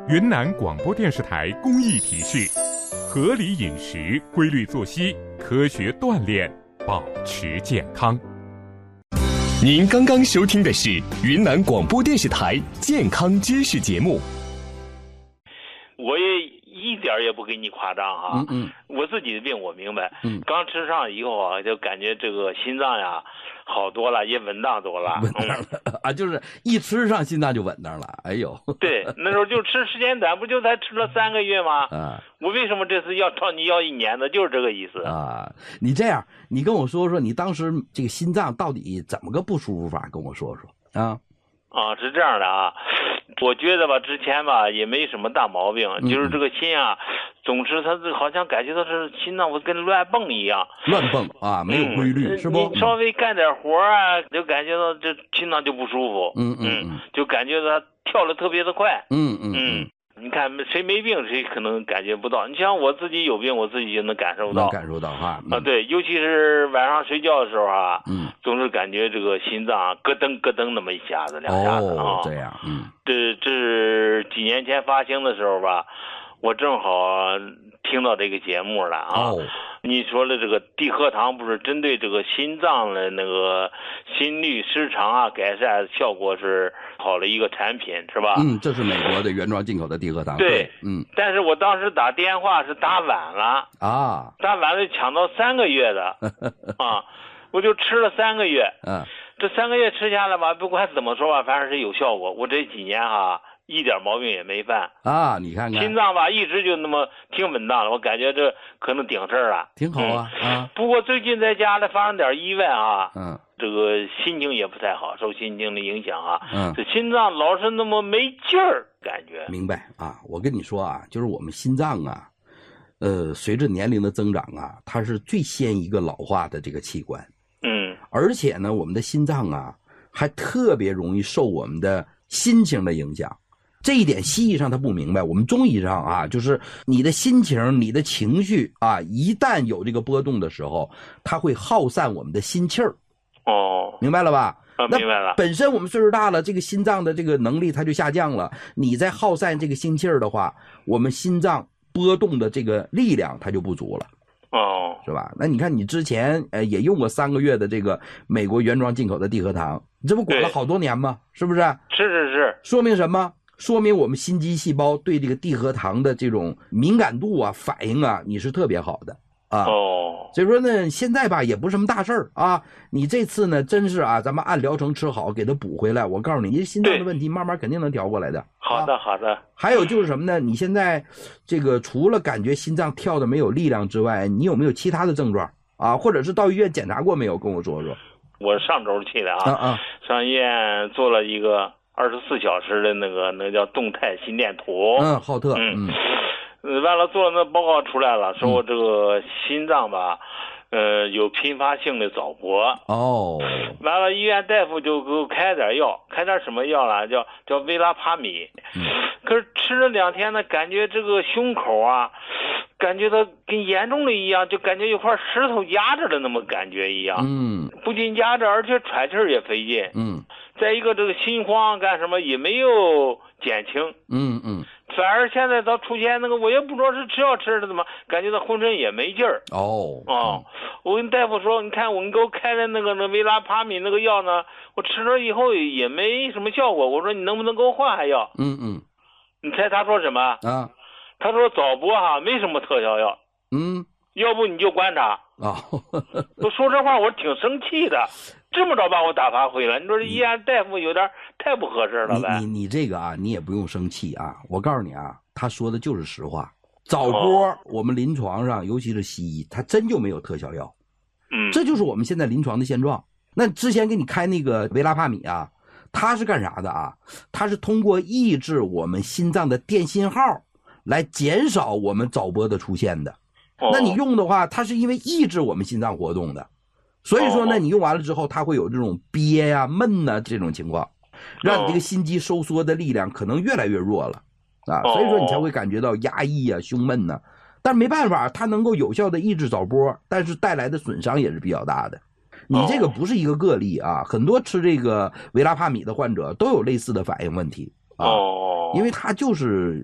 云南广播电视台公益提示：合理饮食、规律作息、科学锻炼，保持健康。 您刚刚收听的是云南广播电视台健康知识节目。 我也一点也不给你夸张哈，我自己的病我明白，刚吃上以后啊，就感觉这个心脏呀好多了，也稳当多了， 稳当了啊，就是一吃上心脏就稳当了。哎呦， 对，那时候就吃时间短，不就才吃了3个月吗？ 啊， 我为什么这次要1年的，就是这个意思啊。你这样，你跟我说说，你当时这个心脏到底怎么个不舒服法？跟我说说啊。 啊，是这样的啊，我觉得吧，之前吧也没什么大毛病，就是这个心啊，总是它好像感觉到是心脏跟乱蹦一样， 乱蹦啊，没有规律，是不？ 你稍微干点活啊，就感觉到这心脏就不舒服，就感觉到它跳得特别的快，你看谁没病谁可能感觉不到，你像我自己有病，我自己就能感受到， 能感受到哈。 啊，对，尤其是晚上睡觉的时候啊，总是感觉这个心脏咯噔咯噔那么一下子2下子啊， 这样， 这是几年前发行的时候吧，我正好听到这个节目了啊。你说的这个地核糖不是针对这个心脏的那个心律失常啊改善效果是好的一个产品，是吧？ 这是美国的原装进口的地核糖。 对，但是我当时打电话是打晚了啊，打晚了抢到3个月的啊，我就吃了3个月，这3个月吃下来吧，不管怎么说吧，反正是有效果。我这几年哈，一点毛病也没犯啊！你看看心脏吧，一直就那么挺稳当的，我感觉这可能顶事儿了， 挺好啊。 不过最近在家里发生点意外啊，这个心情也不太好，受心情的影响啊，这心脏老是那么没劲儿，感觉。 明白啊？我跟你说啊，就是我们心脏啊，随着年龄的增长啊，它是最先一个老化的这个器官，而且呢，我们的心脏啊，还特别容易受我们的心情的影响。这一点西医上他不明白，我们中医上啊，就是你的心情、你的情绪啊，一旦有这个波动的时候，它会耗散我们的心气儿。明白了吧？ 明白了。 本身我们岁数大了，这个心脏的这个能力它就下降了，你再耗散这个心气儿的话，我们心脏波动的这个力量它就不足了。是吧？那你看你之前也用过3个月的这个美国原装进口的地核糖，这不管了好多年吗？是不是？ 是。 说明什么？说明我们心肌细胞对这个地核糖的这种敏感度啊、反应啊，你是特别好的啊。所以说呢，现在吧也不是什么大事儿啊。你这次呢，真是啊，咱们按疗程吃好，给它补回来。我告诉你，你心脏的问题慢慢肯定能调过来的。 好的。 还有就是什么呢？你现在这个除了感觉心脏跳的没有力量之外，你有没有其他的症状啊？或者是到医院检查过没有？跟我说说。我上周去的啊，上医院做了一个24小时的那个叫动态心电图。 浩特。 完了做了那报告出来了，说我这个心脏吧，有频发性的早搏。完了医院大夫就给我开点药，开点什么药了？叫维拉帕米。可是吃了2天呢，感觉这个胸口啊，感觉它跟严重的一样，就感觉有块石头压着的那么感觉一样。不仅压着，而且喘气儿也费劲。再一个这个心慌干什么也没有减轻。反而现在倒出现那个，我也不知道是吃药吃的怎么，感觉到浑身也没劲儿。我跟大夫说，你看我给我开的那维拉帕米那个药呢，我吃了以后也没什么效果。我说你能不能给我换药？你猜他说什么啊？他说早搏没什么特效药。要不你就观察。我说这话我挺生气的，这么着把我打发回来，你说这医院大夫有点太不合适了呗。 你这个啊，你也不用生气啊，我告诉你啊，他说的就是实话。早搏我们临床上尤其是西医，它真就没有特效药。这就是我们现在临床的现状。那之前给你开那个维拉帕米啊，它是干啥的啊？它是通过抑制我们心脏的电信号来减少我们早搏的出现的。那你用的话，它是因为抑制我们心脏活动的，所以说呢，你用完了之后，它会有这种憋呀、闷呐这种情况，让你这个心肌收缩的力量可能越来越弱了啊，所以说你才会感觉到压抑啊、胸闷呐。但是没办法，它能够有效的抑制早搏，但是带来的损伤也是比较大的。你这个不是一个个例啊，很多吃这个维拉帕米的患者都有类似的反应问题啊，因为它就是